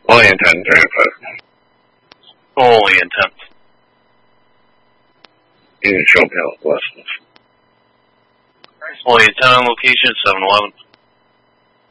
Fully intent transfer. Fully intent. You didn't show me how it was. Fully intent on location, 7-11.